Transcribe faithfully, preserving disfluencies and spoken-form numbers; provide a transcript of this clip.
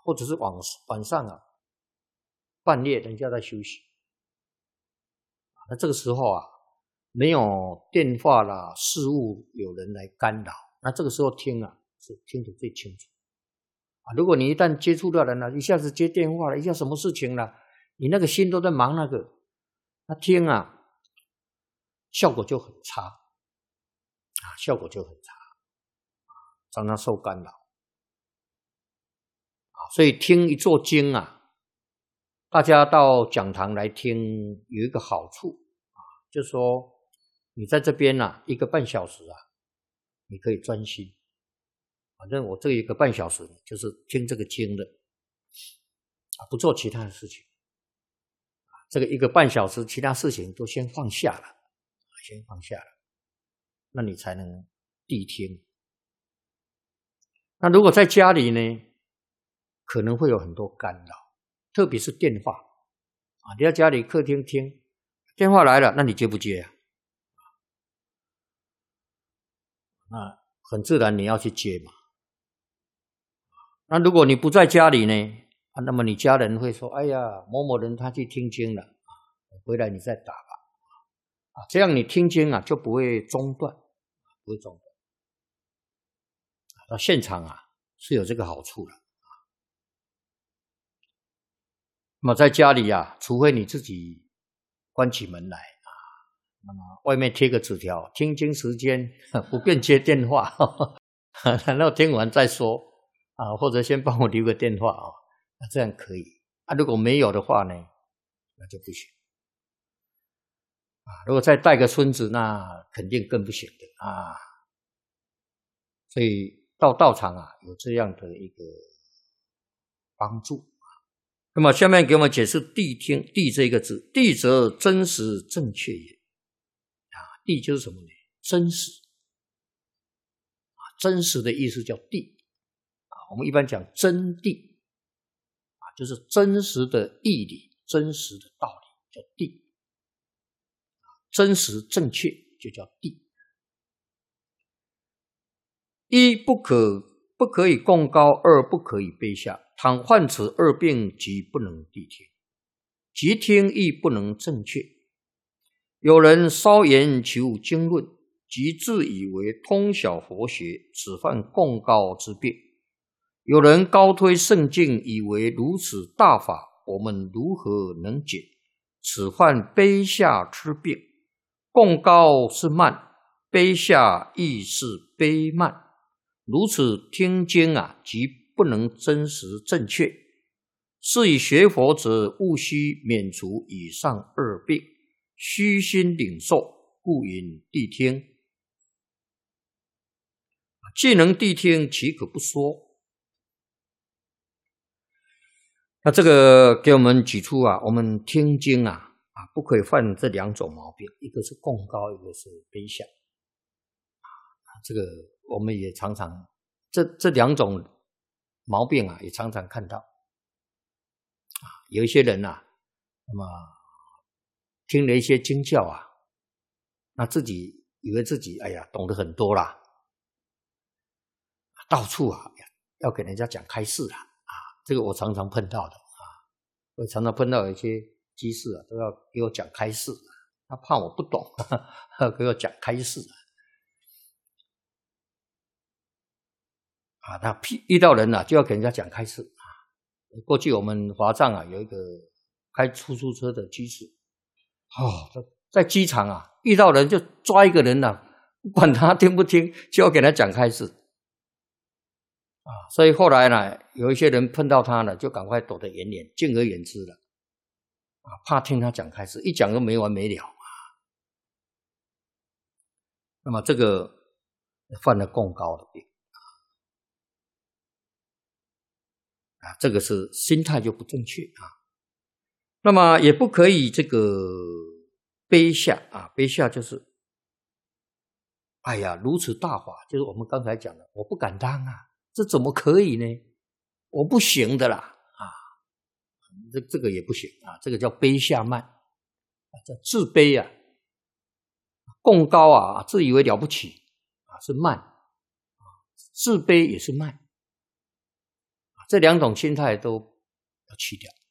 或者是晚晚上啊，半夜人家在休息，那这个时候啊，没有电话啦、事物有人来干扰，那这个时候听啊，是听得最清楚啊。如果你一旦接触到人了，一下子接电话了，一下什么事情了，你那个心都在忙那个，那听啊，效果就很差啊，效果就很差，常常受干扰啊。所以听一座经啊。大家到讲堂来听有一个好处啊，就是说你在这边啊一个半小时啊，你可以专心。反正我这一个半小时就是听这个经的啊，不做其他的事情。这个一个半小时，其他事情都先放下了，先放下了，那你才能谛听。那如果在家里呢，可能会有很多干扰。特别是电话啊，你在家里客厅听，电话来了，那你接不接啊？那很自然你要去接嘛。那如果你不在家里呢，啊，那么你家人会说：“哎呀，某某人他去听经了，回来你再打吧。”啊，这样你听经啊就不会中断，不会中断。到现场啊是有这个好处的。那么在家里啊，除非你自己关起门来啊，那么外面贴个纸条，听经时间不便接电话，然后听完再说啊，或者先帮我留个电话啊，那这样可以啊。如果没有的话呢，那就不行啊。如果再带个孙子，那肯定更不行的啊。所以到道场啊，有这样的一个帮助。那么下面给我们解释谛听，谛这个字，谛则真实正确也啊，谛就是什么呢？真实啊，真实的意思叫谛啊。我们一般讲真谛啊，就是真实的义理，真实的道理叫谛，真实正确就叫谛。一不可不可以共高，二不可以卑下。倘患此二病，即不能谛听，即听亦不能正确。有人稍言求经论，即自以为通晓佛学，此犯共高之病。有人高推圣境，以为如此大法，我们如何能解？此犯卑下之病。共高是慢，卑下亦是卑慢。如此听经啊，即不能真实正确。是以学佛者务须免除以上二病，虚心领受，故云谛听。既能谛听，岂可不说？那这个给我们举出啊，我们听经啊啊，不可以犯这两种毛病，一个是共高，一个是卑下。这个我们也常常这这两种毛病啊，也常常看到啊。有一些人啊，那么听了一些经教啊，那自己以为自己哎呀懂得很多啦，到处啊要给人家讲开示啦啊，这个我常常碰到的啊，我常常碰到有一些居士啊，都要给我讲开示，他怕我不懂，呵呵给我讲开示啊，他遇到人啊就要给人家讲开示啊。过去我们华藏啊有一个开出租车的居士，哦，在机场啊遇到人就抓一个人啊，不管他听不听，就要给他讲开示啊。所以后来呢，有一些人碰到他呢，就赶快躲得远远，敬而远之了啊，怕听他讲开示，一讲都没完没了啊。那么这个犯了共高的病。啊，这个是心态就不正确啊。那么也不可以这个卑下啊，卑下就是哎呀如此大法，就是我们刚才讲的，我不敢当啊，这怎么可以呢？我不行的啦啊，这这个也不行啊，这个叫卑下慢啊，叫自卑啊，共高啊，自以为了不起啊，是慢啊，自卑也是慢。 这两种心态都要去掉。